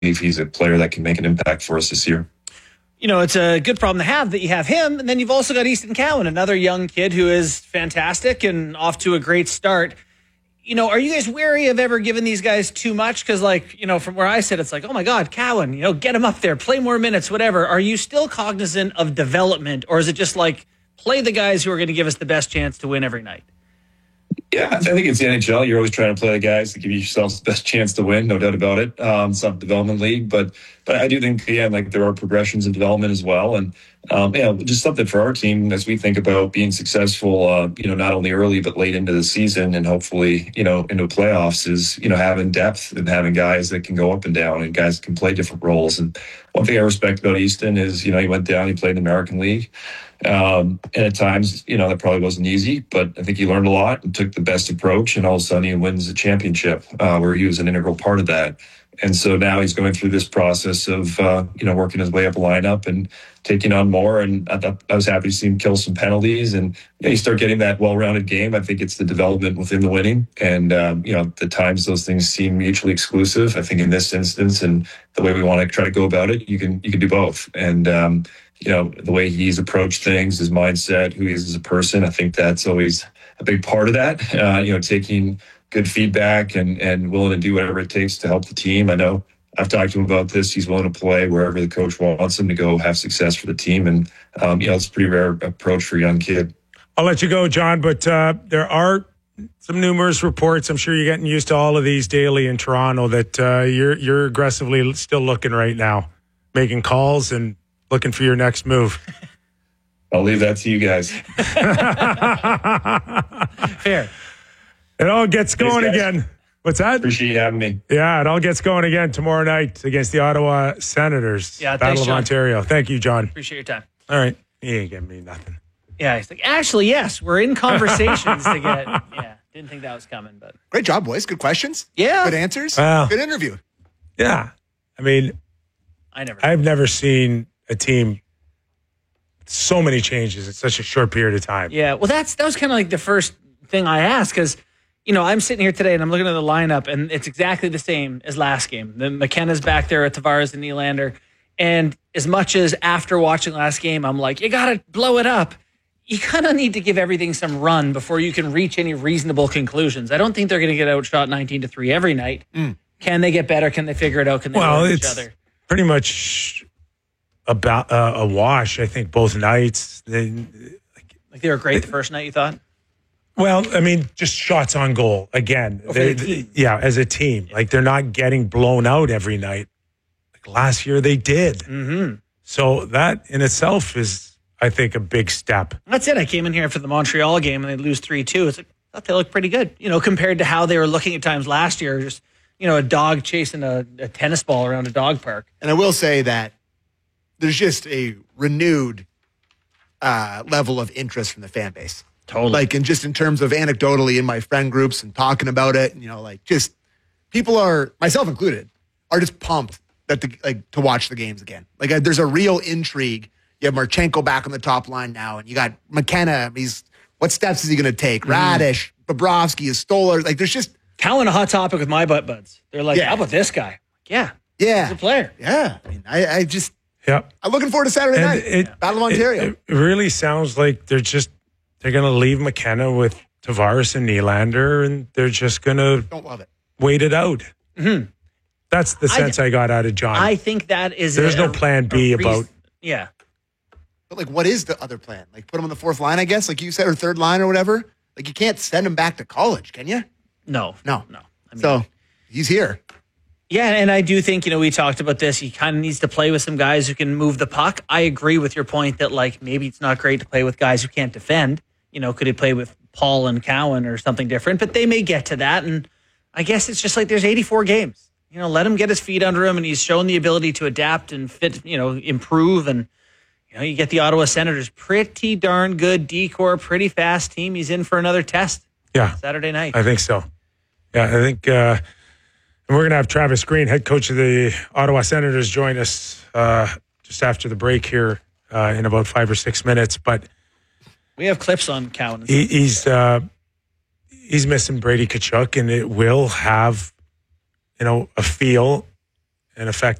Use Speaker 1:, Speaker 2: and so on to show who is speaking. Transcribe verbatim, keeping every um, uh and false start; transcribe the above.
Speaker 1: he's a player that can make an impact for us this year.
Speaker 2: You know, it's a good problem to have that you have him, and then you've also got Easton Cowan, another young kid who is fantastic and off to a great start. You know, are you guys wary of ever giving these guys too much? Because, like, you know, from where I sit, it's like, oh, my God, Cowan, you know, get him up there, play more minutes, whatever. Are you still cognizant of development, or is it just like play the guys who are going to give us the best chance to win every night?
Speaker 1: Yeah, I think it's the N H L. You're always trying to play the guys to give yourself the best chance to win, no doubt about it. Um, it's not a development league, but but I do think, yeah, like there are progressions in development as well. And, um, yeah, just something for our team as we think about being successful, uh, you know, not only early but late into the season and hopefully, you know, into playoffs is, you know, having depth and having guys that can go up and down and guys can play different roles. And one thing I respect about Easton is, you know, he went down, he played in the American League. Um, and at times, you know, that probably wasn't easy, but I think he learned a lot and took the best approach. And all of a sudden he wins a championship uh, where he was an integral part of that. And so now he's going through this process of, uh, you know, working his way up a lineup and taking on more. And I, thought, I was happy to see him kill some penalties. And you know, you start getting that well-rounded game. I think it's the development within the winning. And, um, you know, at times those things seem mutually exclusive. I think in this instance and the way we want to try to go about it, you can you can do both. And, um, you know, the way he's approached things, his mindset, who he is as a person, I think that's always a big part of that. Uh, you know, taking good feedback and, and willing to do whatever it takes to help the team. I know I've talked to him about this. He's willing to play wherever the coach wants him to go have success for the team. And, um, you know, it's a pretty rare approach for a young kid.
Speaker 3: I'll let you go, John, but uh, there are some numerous reports. I'm sure you're getting used to all of these daily in Toronto that uh, you're you're aggressively still looking right now, making calls and looking for your next move.
Speaker 1: I'll leave that to you guys.
Speaker 2: Fair.
Speaker 3: It all gets going
Speaker 1: Thanks,
Speaker 3: again. What's that?
Speaker 1: Appreciate you having me.
Speaker 3: Yeah, it all gets going again tomorrow night against the Ottawa Senators.
Speaker 2: Yeah,
Speaker 3: Battle
Speaker 2: thanks,
Speaker 3: of
Speaker 2: John.
Speaker 3: Ontario. Thank you, John.
Speaker 2: Appreciate your time.
Speaker 3: All right. He ain't giving me nothing.
Speaker 2: Yeah, he's like, actually, yes, we're in conversations to get. Yeah, didn't think that was coming, but
Speaker 4: Great job, boys. Good questions.
Speaker 2: yeah,
Speaker 4: Good answers.
Speaker 3: Wow.
Speaker 4: Good interview.
Speaker 3: Yeah. I mean,
Speaker 2: I never.
Speaker 3: I've never seen a team so many changes in such a short period of time.
Speaker 2: Yeah, well, that's that was kind of like the first thing I asked because, you know, I'm sitting here today and I'm looking at the lineup and it's exactly the same as last game. The McKenna's back there at Tavares and Nylander, and as much as after watching last game, I'm like, you got to blow it up. You kind of need to give everything some run before you can reach any reasonable conclusions. I don't think they're going to get outshot nineteen to three every night. Mm. Can they get better? Can they figure it out? Can they
Speaker 3: well,
Speaker 2: learn
Speaker 3: it's
Speaker 2: each other?
Speaker 3: Pretty much about uh, a wash, I think, both nights. They,
Speaker 2: Like they were great the first night, you thought?
Speaker 3: well, I mean, just shots on goal again.
Speaker 2: Oh,
Speaker 3: They-
Speaker 2: for the team.
Speaker 3: yeah, as a team. Like they're not getting blown out every night. Like last year they did.
Speaker 2: Mm-hmm.
Speaker 3: So that in itself is, I think, a big step.
Speaker 2: That's it. I came in here after the Montreal game and they lose three two. It's like, I thought they looked pretty good, you know, compared to how they were looking at times last year. Just, you know, a dog chasing a, a tennis ball around a dog park.
Speaker 4: And I will say that there's just a renewed uh, level of interest from the fan base.
Speaker 2: Totally.
Speaker 4: Like, and just in terms of anecdotally in my friend groups and talking about it, you know, like just people are, myself included, are just pumped that the, like to watch the games again. Like, uh, there's a real intrigue. You have Marchenko back on the top line now, and you got McKenna. He's what steps is he going to take? Mm. Radish, Bobrovsky, is Stoller. Like, there's just
Speaker 2: Cowan, a hot topic with my butt buds. They're like,
Speaker 4: Yeah.
Speaker 2: how about this guy? Yeah,
Speaker 4: yeah,
Speaker 2: he's a player.
Speaker 4: yeah. I mean, I, I just
Speaker 3: Yeah.
Speaker 4: I'm looking forward to Saturday
Speaker 3: And
Speaker 4: night.
Speaker 3: it-
Speaker 4: Battle of Ontario.
Speaker 3: It, it really sounds like they're just they're going to leave McKenna with Tavares and Nylander, and they're just going to
Speaker 4: Don't love it.
Speaker 3: wait it out.
Speaker 2: Mm-hmm.
Speaker 3: That's the sense I, I got out of John.
Speaker 2: I think that is.
Speaker 3: There's
Speaker 2: a,
Speaker 3: no plan B
Speaker 2: a reason-
Speaker 3: about.
Speaker 2: Yeah.
Speaker 4: But like, what is the other plan? Like, put him on the fourth line, I guess, like you said, or third line or whatever. Like, you can't send him back to college, can you?
Speaker 2: No.
Speaker 4: No.
Speaker 2: No. I mean,
Speaker 4: So he's here.
Speaker 2: Yeah, and I do think, you know, we talked about this. He kind of needs to play with some guys who can move the puck. I agree with your point that, like, maybe it's not great to play with guys who can't defend. You know, could he play with Paul and Cowan or something different? But they may get to that. And I guess it's just like there's eighty-four games. You know, let him get his feet under him, and he's shown the ability to adapt and fit, you know, improve. And, you know, you get the Ottawa Senators, pretty darn good decor, pretty fast team. He's in for another test
Speaker 3: Yeah,
Speaker 2: Saturday night.
Speaker 3: I think so. Yeah, I think, uh, and we're going to have Travis Green, head coach of the Ottawa Senators, join us uh, just after the break here uh, in about five or six minutes. But
Speaker 2: We have clips on Cowan.
Speaker 3: he, he's uh, he's missing Brady Tkachuk, and it will have, you know, a feel and affect